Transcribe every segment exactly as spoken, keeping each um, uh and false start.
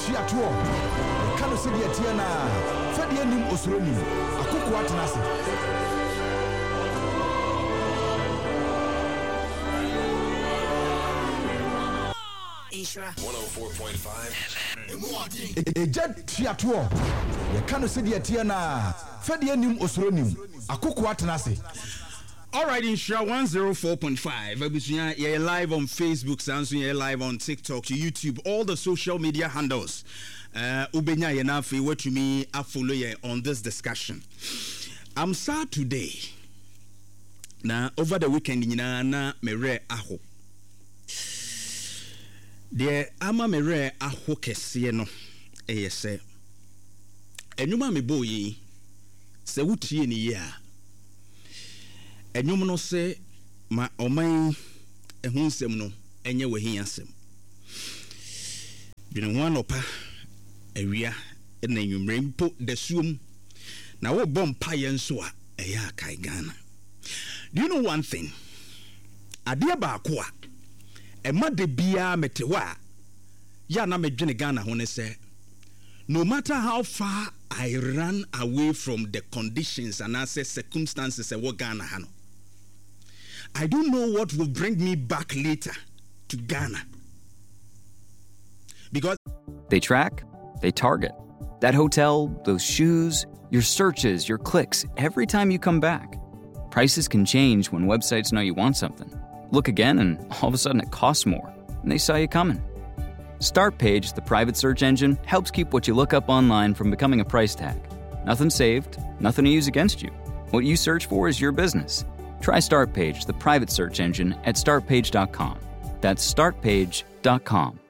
tuato kanu se de atia na fa de anim osoroni akoko atenase one oh four point five eja tuato ye kanu se de atia na fa de anim osoroni akoko atenase. All right, Insha one oh four point five. You're live on Facebook, Samsung, you're live on TikTok, YouTube, all the social media handles. Uh, Ubenya Yenafi, what to me, I follow you on this discussion. I'm sad today. Now, over the weekend, you know, na mere aho. The ama mere aho kesiye no, eye se. Enyuma me boyi, se utie ni ya. Enyum no se ma oman ehun nsem no enye wahin asem binu ho anopa awia na enwumre mpo dasuom na wo bom paye nso a eya kai Ghana. Do you know one thing? Ade ba ko a ema de bia metewa ya na medwene Ghana ho ne se no matter how far I run away from the conditions and as circumstances e wo Ghana ha no, I don't know what will bring me back later to Ghana. Because they track, they target. That hotel, those shoes, your searches, your clicks, every time you come back. Prices can change when websites know you want something. Look again and all of a sudden it costs more, and they saw you coming. StartPage, the private search engine, helps keep what you look up online from becoming a price tag. Nothing saved, nothing to use against you. What you search for is your business. Try StartPage, the private search engine, at start page dot com. That's start page dot com.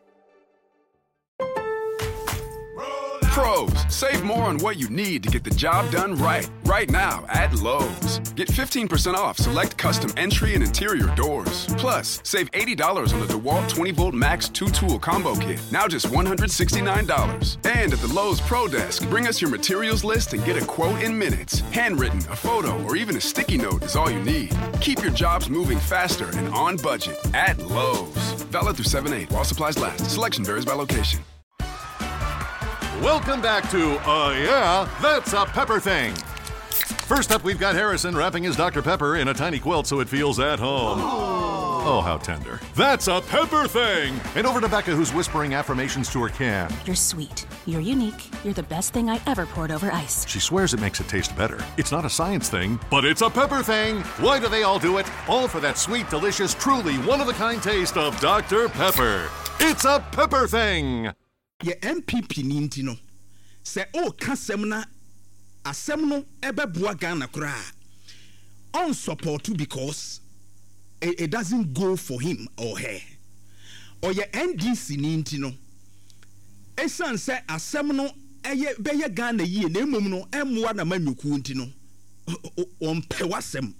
Pros, save more on what you need to get the job done right. Right now at Lowe's. Get fifteen percent off select custom entry and interior doors. Plus, save eighty dollars on the DeWalt twenty volt Max two tool combo kit. Now just one hundred sixty-nine dollars. And at the Lowe's Pro Desk, bring us your materials list and get a quote in minutes. Handwritten, a photo, or even a sticky note is all you need. Keep your jobs moving faster and on budget at Lowe's. Valid through seven eight while supplies last. Selection varies by location. Welcome back to Uh Yeah, That's a Pepper Thing. First up, we've got Harrison wrapping his Doctor Pepper in a tiny quilt so it feels at home. Oh, oh how tender. That's a Pepper Thing! And over to Becca, who's whispering affirmations to her can. You're sweet. You're unique. You're the best thing I ever poured over ice. She swears it makes it taste better. It's not a science thing, but it's a Pepper Thing! Why do they all do it? All for that sweet, delicious, truly one-of-a-kind taste of Doctor Pepper. It's a Pepper Thing! Ye M P P ninti no se o kasem na asem no ebebua Ghana kura on support because it, it doesn't go for him or her. Or ye N D C ninti no esan se asem no eye beye Ghana yie na emom no emwa na manwuku nti no on pewasem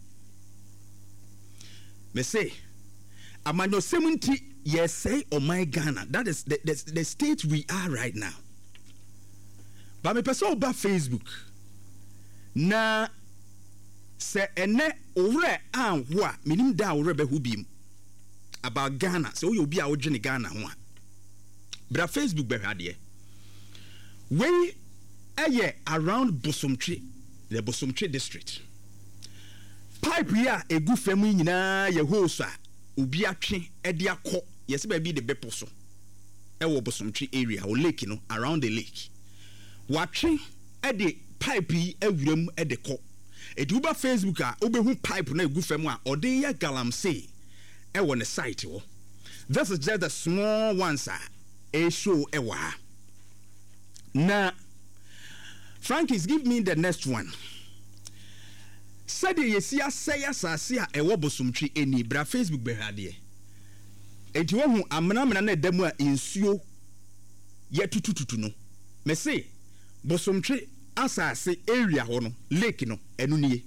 me say amanyo semunti. Yes, say, oh my Ghana. That is the, the, the state we are right now. But me person about Facebook. Na se ene ore an wa minim da ore be hubim about Ghana. So you be a ojene Ghana ho. Bra Facebook be hade. We eye around Bosomtwe, the Bosomtwe district. Pipe ya egu femu nyina ye hosa obi atwe e de akọ. Yes, baby, the beposo. E wo Bosomtwe area or lake, you know, around the lake. Watching at the pipe e wurem e de ko. E duba Facebook a obehu pipe na egu fam a ode ya galamsey e wo ne site wo. This is just a small one sir. E show e wa. Na Frankies, give me the next one. Said yesi asay asase a e wo Bosomtwe eni bra Facebook be hade. Enti wo hu amena mena na demu a ensuo ye tutututu no me say Bosomtwe asase area ho no lake no enu nie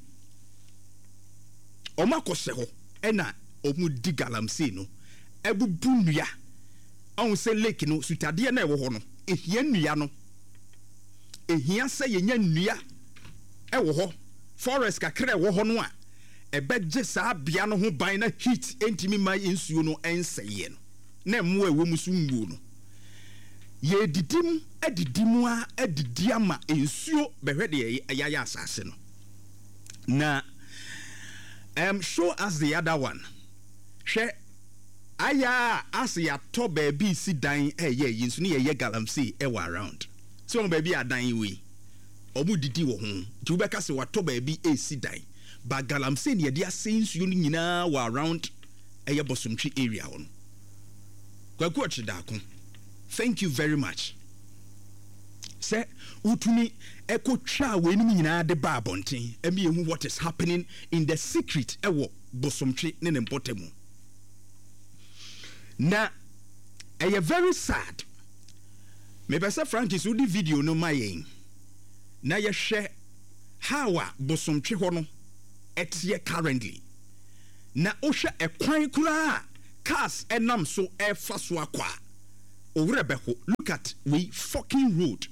o makose ho ena omu di galamsey no ebubu nua on se lake no sutade na ewo ho no ehia nua no ehia se yenya nua ewo ho forest kakra ewo ho no a ebegye saa bia no ho ban na heat entimi mai nsuo no enseye no na mo ewo musu nguo no ye didim edidimu a edidi ama ensuo behwe de yaya asase no na um show us the other one hwe aya as ya to baby si dan eh ye yinsu ne ye galamsey e wa around so baby adan we omu didi wo ho ti ubeka se wato baby e si dan ba galamsey ne ye dia sensuo ni nyina wa around e ye bosomtwi area ho kwaku ochidako. Thank you very much. Say, utumi eko twa we ni nyina de ba abonten emi ehu what is happening in the secret ewo bosomtwe ne ne mpotemu. Na eye very sad. Me pesa Francis udi video no mayen. Na ye hwe how a bosomtwe ho no etie currently. Na o hwe ekwan kura cars enam so e fa so akwa. Look at we fucking road.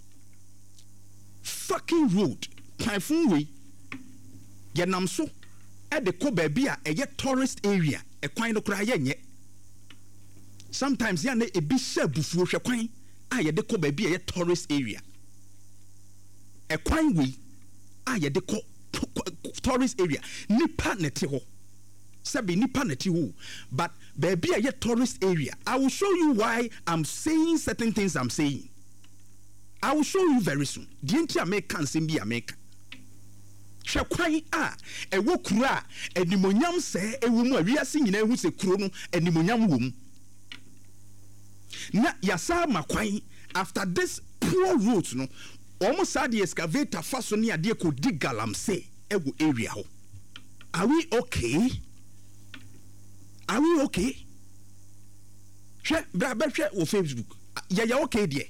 Fucking road. Typhoon we. Yanam so. At the Kobebia, a yet tourist area. A kind of cry yet. Sometimes yane a bishop before Shaquin. I had the Kobebia, a tourist area. A quine we. I had the tourist area. Nipa netiho. Sabi nipa netiho. But baby a tourist area. I will show you why I'm saying certain things I'm saying. I will show you very soon. The entire American simbi America. Shakwai a e wo kura e nimonyam se e wo mu awiase nyina hu se kuro no e nimonyam wo mu. Na yasa makwan after this poor route no omo sa the excavator faso ne ade ko dig galamsey e wo area ho. Are we okay? Are we okay? Share, bra, bra, share on Facebook. Yeah, yeah, okay, dear.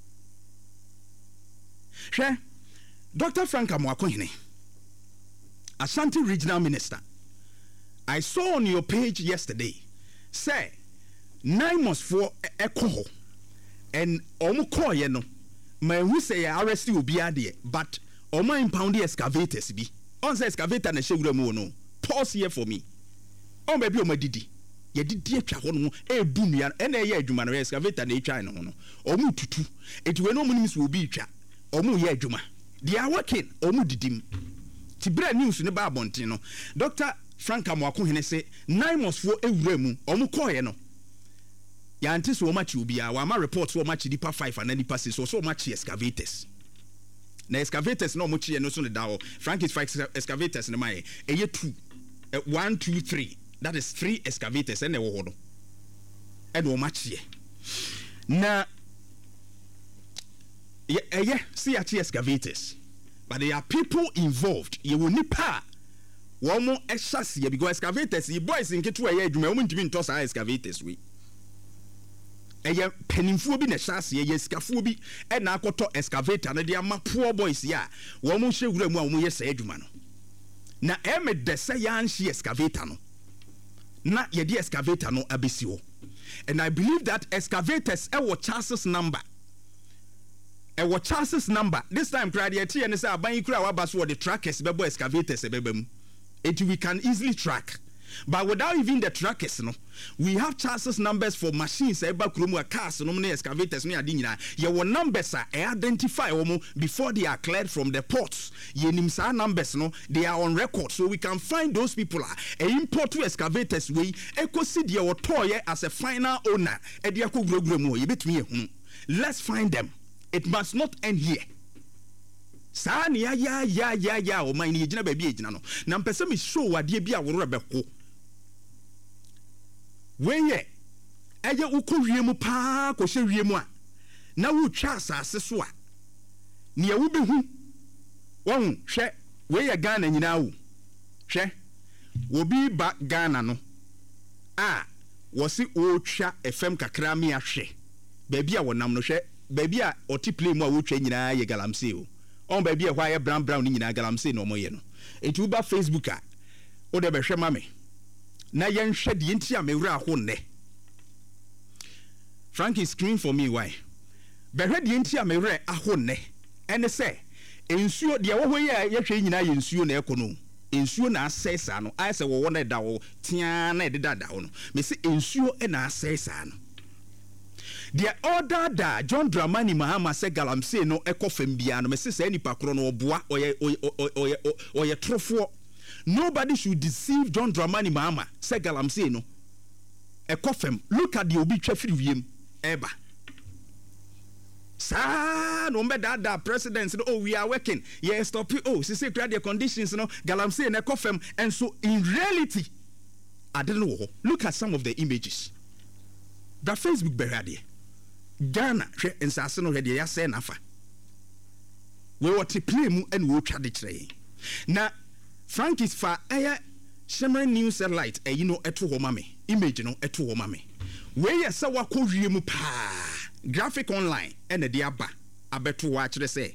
Share, Doctor Frank Amwakohene, Ashanti Regional Minister. I saw on your page yesterday, say, nine months for echo, and omo call ye no, my who say arrest will be there, but omo impound the excavators be. On say excavator na shewura mu no. Pause here for me. On baby o madidi ye didi atwa ho no e bu nua e na ye adwuma no excavator na etwa no no o mu tutu etiwe no mu nim so obi twa o mu ye adwuma they are working o mu didim tibra news ne ba abonten no Doctor Frank Amwakohene say nine months for ewura mu o mu koye no ya anti so match obi a wa ma report so match dipa five and dipa six so so match excavators na excavators no mo chi no so ne da ho Frank is five excavators ne mai e ye two Uh, one, two, three. That is three excavators and a water. And no match here. Now, yeah, yeah, see at excavators. But there are people involved. You will need power. One more chassis because excavators, you boys in Ketu, you moment to be in toss excavators. We a pennyful be a chassis, a scaffobi, and I got to excavator, and they are my poor boys. Yeah, one more show them one more say, man. Na eme de se yan shi excavator no na ye di excavator no abesi ho and I believe that excavators e wo chances number e wo chances number this time crowd ye tie ne say aban kura wa baso the trackers bebo excavators e bebam it we can easily track. But without even the trackers, no, we have chances numbers for machines, eba kurumu cars, no many excavators, no adinina. Your numbers are identify omo before they are cleared from the ports. Ye nimsa numbers, no, they are on record, so we can find those people. A import to excavators we echo see the otoye as a final owner. Ediako grogremo, ye bit me. Let's find them. It must not end here. Sa ni ya ya ya ya ya o man ni gina ba bi e gina no na mpese me show ade bi a woro beko weye eye ukowie mu pa ko hye wie mu a na wo twa asase so a ne ya wo behu won hwe weye Ghana nyina wo hwe wo bi ba Ghana no a wo si o twa F M kakra me ahwe ba bi a wonam no hwe ba bi a oti play mu a wo twa nyina ye galamsey o on baby a why brown brown nyina galamsey no moye no etu ba Facebook a o de be hwe ma me na yen hwe de enti a mewura ho ne Frankie screen for me why be hwe de enti a mewura aho ne ene se ensuo de wo hoye ye hwe nyina ye ensuo na ekono ensuo na asesa no ai se wo wo na da wo tia na de da da wo no me se ensuo e na asesa no the order da John Dramani Mahama said galamsey no ekofem bia no me say nipa kro no oboa oye oye oye trofo. Nobody should deceive John Dramani Mahama said galamsey no ekofem. Look at the obi twafiri wiem eba. Sa no me that that president oh we are working. Yeah stop it. Oh, she say create the conditions no galamsey na ekofem, and so in reality I don't know. Look at some of the images. The Facebook berade. Ghana hwe nsase no hwe de ya say nafa. We what play mu and we twa de kire. Na Frank is fa aye Shemran News satellite e you know eto ho mame. Image no eto ho mame. We ye say wakowie mu pa. Graphic online and de aba abeto wa kire say.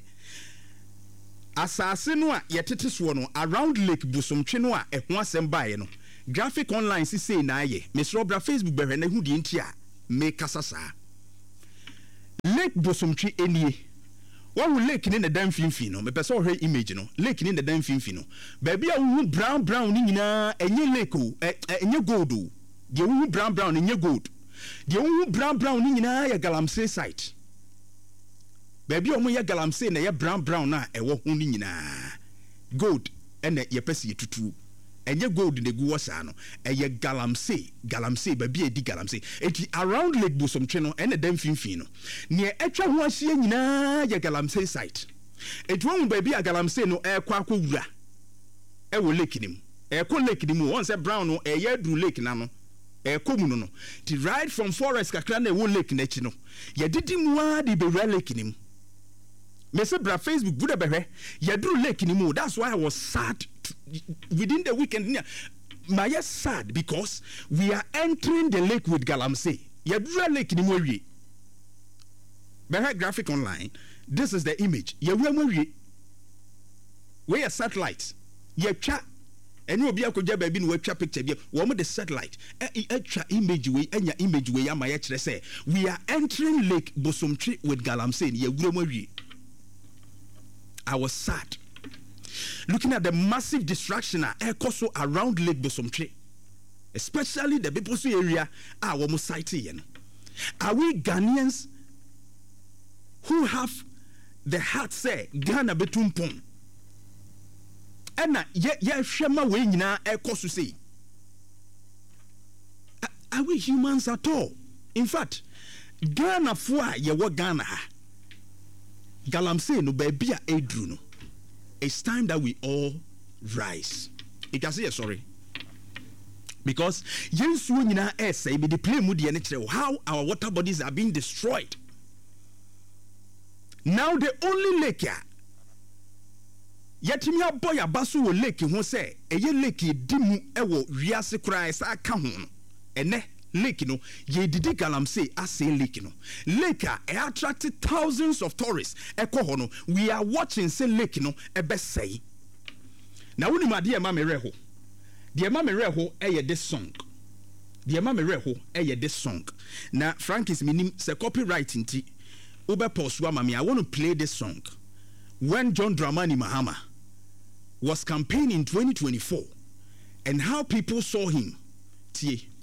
Asase no a yetete so no around Lake Bosomtwe no a ehho asem bae no. Graphic online si say na ye. Mister Obra Facebook behwe na hu de ntia me kasasa. Lake Bosomtwe enie. One lake in the damn finfi no. Me person her image no. Lake in the damn finfi no. Baby a wu brown brown ni nyina enye lake o. Enye gold o. De wu brown brown enye gold. De wu brown brown ni nyina ya galamsey site. Baby o mo ya galamsey na ya brown brown na ewo hu ni nyina. Gold ene ye pese tutu. Enye gold ne gu wasa no eye galamsey galamsey ba bi edi galamsey eti around Lake Bosomtwe no ene dem finfin no ne etwa ho ahye nyina ye galamsey site eti won ba bi a galamsey no e kwa akowura e wo lake nim e ko lake nim won say brown no e ye dru lake na no e ko mu no no ti right from forest kakra na e wo lake na chi no ye didi mu a di be lake nim me say bra Facebook bude behwe ye dru lake nim. That's why I was sad within the weekend. My yes sad because we are entering the lake with galamsey. You draw lake ni mori. Behave graphic online. This is the image. You mori. We are satellite. You chat. And you be a koja baby no twa picture bi. Wo the satellite. E twa image we enya image we ya ma ye kire say we are entering Lake Bosomtwe with galamsey. You mori. I was sad. Looking at the massive distraction also around Lake Bosomtwe, especially the Biposu area, our Musaiti. Are we Ghanaians who have the heart say Ghana betumpon? And yet, yeah, Shema Wayna, Ekosu say, are we humans at all? In fact, Ghana for ye wa Ghana. Galamsey no baby a edruno. It's time that we all rise. It can say sorry. Because yes, we na essay be the play moody and how our water bodies are being destroyed. Now the only lake ya yet me a boy a basu will lake who say a ye lake dimu ewo riase cry sa kahun ene lake no ye didi galamsey ase lake no lake a attracted thousands of tourists eko no we are watching say lake no ebe say na woni ma de ma me reho de ma me reho eye this song de ma me reho eye this song na Frankis minim se copyright nti ube pause wa me I want to play this song when John Dramani Mahama was campaigning in twenty twenty-four and how people saw him tie